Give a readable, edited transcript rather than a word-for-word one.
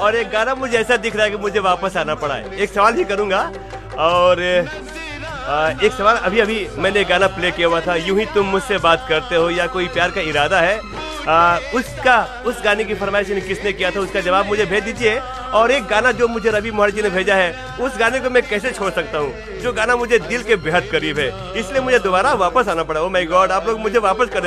और एक गाना मुझे ऐसा दिख रहा है कि मुझे वापस आना पड़ा है। एक सवाल ही करूंगा और एक सवाल, अभी मैंने एक गाना प्ले किया हुआ था, यूं ही तुम मुझसे बात करते हो या कोई प्यार का इरादा है, उस गाने की फरमाइश किसने किया था, उसका जवाब मुझे भेज दीजिए। और एक गाना जो मुझे रवि मोहर जी ने भेजा है, उस गाने को मैं कैसे छोड़ सकता हूँ, जो गाना मुझे दिल के बेहद करीब है, इसलिए मुझे दोबारा वापस आना पड़ा। ओ माय गॉड, आप लोग मुझे वापस कर